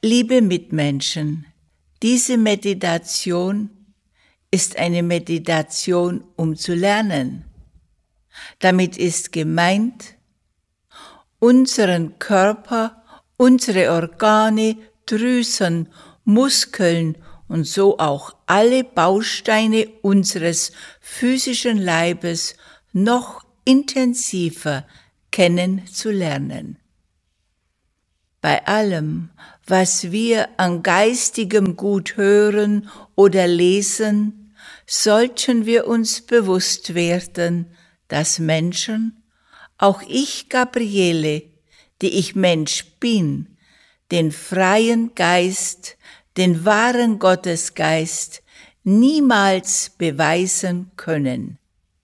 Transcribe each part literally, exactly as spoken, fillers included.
Liebe Mitmenschen, diese Meditation ist eine Meditation, um zu lernen. Damit ist gemeint, unseren Körper, unsere Organe, Drüsen, Muskeln und so auch alle Bausteine unseres physischen Leibes noch intensiver kennenzulernen. Bei allem, was wir an geistigem Gut hören oder lesen, sollten wir uns bewusst werden, dass Menschen, auch ich Gabriele, die ich Mensch bin, den freien Geist, den wahren Gottesgeist niemals beweisen können.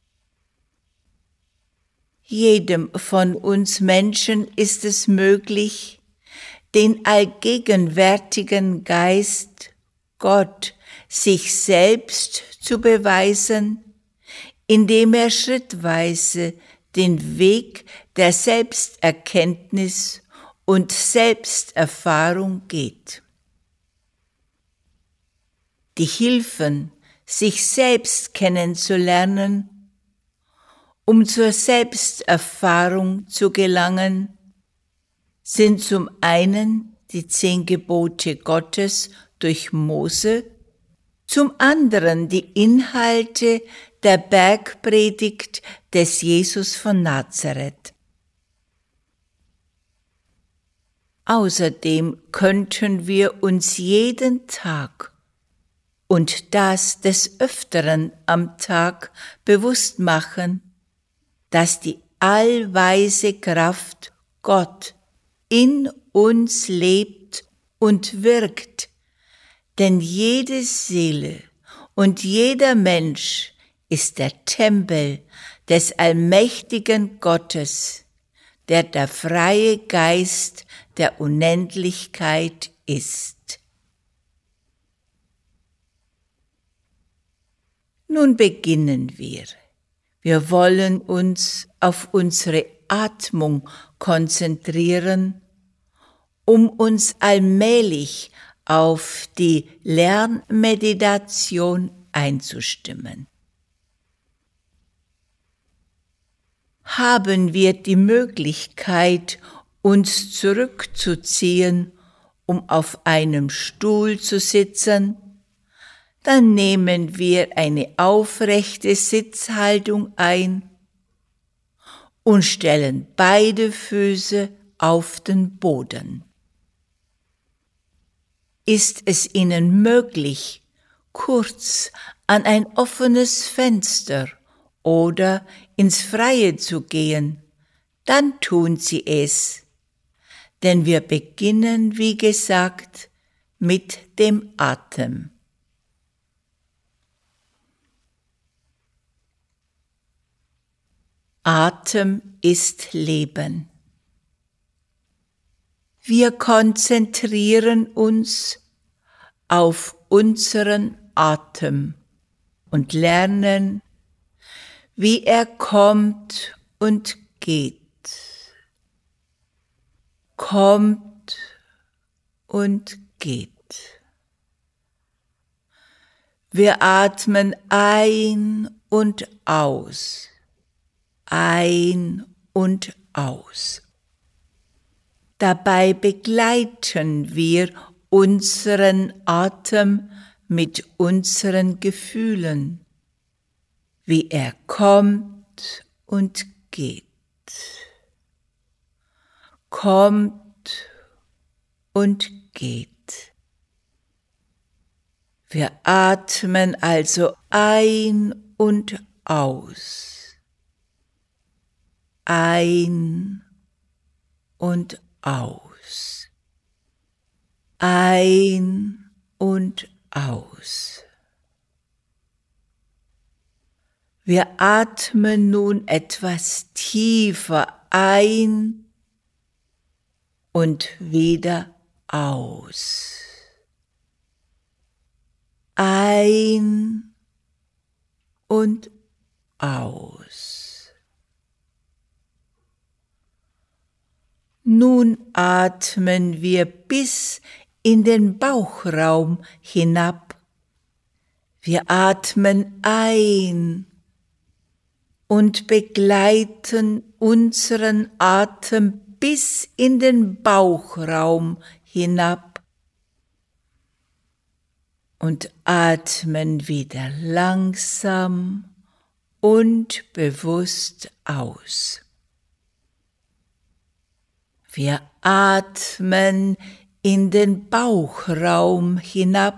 Jedem von uns Menschen ist es möglich, den allgegenwärtigen Geist, Gott, sich selbst zu beweisen, indem er schrittweise den Weg der Selbsterkenntnis und Selbsterfahrung geht. Die Hilfen, sich selbst kennenzulernen, um zur Selbsterfahrung zu gelangen, sind zum einen die zehn Gebote Gottes durch Mose, zum anderen die Inhalte der Bergpredigt des Jesus von Nazareth. Außerdem könnten wir uns jeden Tag und das des Öfteren am Tag bewusst machen, dass die allweise Kraft Gott in uns lebt und wirkt, denn jede Seele und jeder Mensch ist der Tempel des allmächtigen Gottes, der der freie Geist der Unendlichkeit ist. Nun beginnen wir. Wir wollen uns auf unsere Atmung konzentrieren, um uns allmählich auf die Lernmeditation einzustimmen. Haben wir die Möglichkeit, uns zurückzuziehen, um auf einem Stuhl zu sitzen, dann nehmen wir eine aufrechte Sitzhaltung ein und stellen beide Füße auf den Boden. Ist es Ihnen möglich, kurz an ein offenes Fenster oder ins Freie zu gehen, dann tun Sie es, denn wir beginnen, wie gesagt, mit dem Atem. Atem ist Leben. Wir konzentrieren uns auf unseren Atem und lernen, wie er kommt und geht, kommt und geht. Wir atmen ein und aus. Ein und aus. Dabei begleiten wir unseren Atem mit unseren Gefühlen, wie er kommt und geht, kommt und geht. Wir atmen also ein und aus. Ein und aus. Ein und aus. Wir atmen nun etwas tiefer ein und wieder aus. Ein und aus. Nun atmen wir bis in den Bauchraum hinab. Wir atmen ein und begleiten unseren Atem bis in den Bauchraum hinab und atmen wieder langsam und bewusst aus. Wir atmen in den Bauchraum hinab